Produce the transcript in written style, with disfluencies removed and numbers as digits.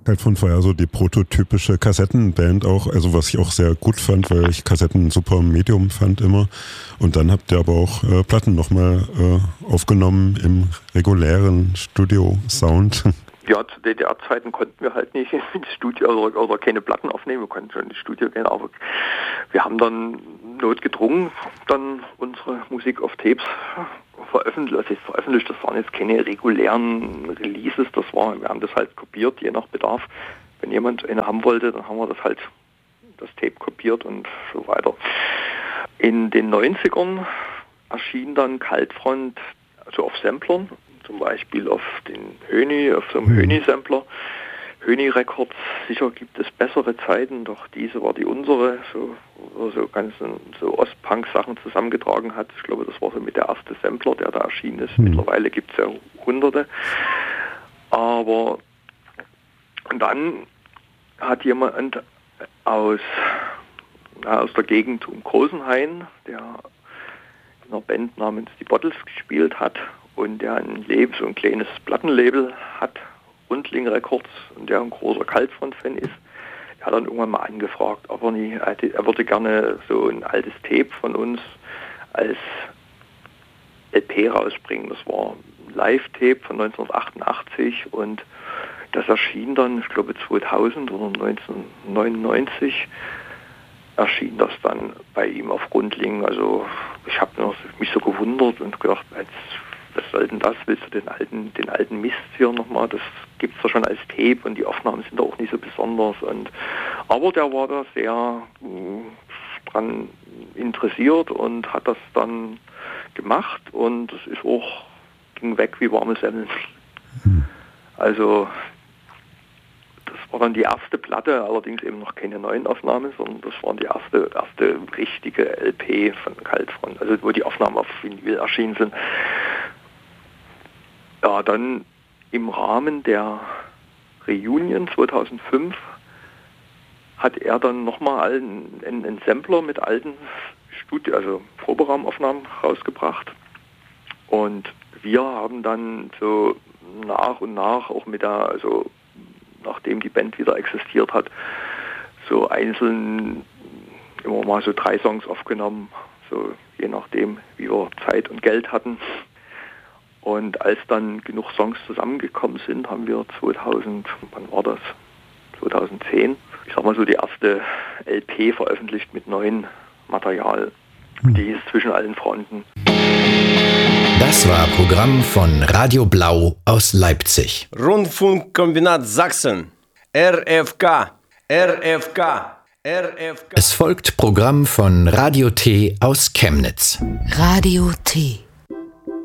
Kaltfront war ja so die prototypische Kassettenband auch, also was ich auch sehr gut fand, weil ich Kassetten super Medium fand immer. Und dann habt ihr aber auch Platten nochmal aufgenommen im regulären Studio-Sound. Ja, zu DDR-Zeiten konnten wir halt nicht ins Studio oder keine Platten aufnehmen, wir konnten schon ins Studio gehen, aber wir haben dann notgedrungen dann unsere Musik auf Tapes veröffentlicht. Das waren jetzt keine regulären Releases, wir haben das halt kopiert, je nach Bedarf. Wenn jemand eine haben wollte, dann haben wir das Tape kopiert und so weiter. In den 90ern erschien dann Kaltfront also auf Samplern, zum Beispiel auf so einem Höni-Sampler. Höni Records, sicher gibt es bessere Zeiten, doch diese war die unsere, so ganzen so Ostpunk-Sachen zusammengetragen hat. Ich glaube, das war so mit der erste Sampler, der da erschienen ist. Mittlerweile gibt es ja hunderte. Aber dann hat jemand aus der Gegend um Großenhain, der in einer Band namens Die Bottles gespielt hat und der so ein kleines Plattenlabel hat, Rundling Records, und der ein großer Kaltfront-Fan ist, er hat dann irgendwann mal angefragt, er würde gerne so ein altes Tape von uns als LP rausbringen. Das war ein Live-Tape von 1988 und das erschien dann, ich glaube 2000 oder 1999 erschien das dann bei ihm auf Rundling. Also ich habe mich so gewundert und gedacht, was soll denn das? Willst du den alten Mist hier nochmal? Das gibt es ja schon als Tape und die Aufnahmen sind da auch nicht so besonders. Aber der war da sehr dran interessiert und hat das dann gemacht und es ging weg wie warme Semmeln. Also das war dann die erste Platte, allerdings eben noch keine neuen Aufnahmen, sondern das war die erste richtige LP von Kaltfront, also wo die Aufnahmen auf Vinyl erschienen sind. Ja, dann im Rahmen der Reunion 2005 hat er dann nochmal einen Sampler mit alten Proberaumaufnahmen rausgebracht. Und wir haben dann so nach und nach, auch nachdem die Band wieder existiert hat, so einzeln immer mal so 3 Songs aufgenommen, so je nachdem, wie wir Zeit und Geld hatten. Und als dann genug Songs zusammengekommen sind, haben wir 2010, ich sag mal so die erste LP veröffentlicht mit neuem Material. Die ist zwischen allen Fronten. Das war Programm von Radio Blau aus Leipzig. Rundfunkkombinat Sachsen. RFK. Es folgt Programm von Radio T aus Chemnitz. Radio T.